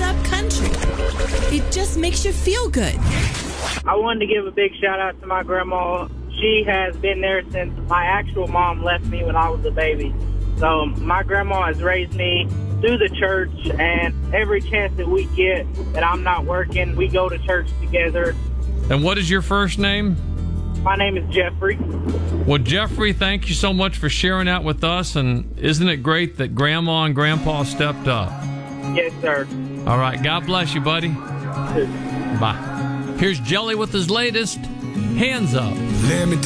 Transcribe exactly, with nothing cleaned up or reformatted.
up country. It just makes you feel good. I wanted to give a big shout out to my grandma. She has been there since my actual mom left me when I was a baby. So my grandma has raised me through the church, and every chance that we get that I'm not working, we go to church together. And what is your first name? My name is Jeffrey. Well, Jeffrey, thank you so much for sharing that with us. And isn't it great that Grandma and Grandpa stepped up? Yes, sir. All right. God bless you, buddy. Bye. Here's Jelly with his latest, Hands Up. Let me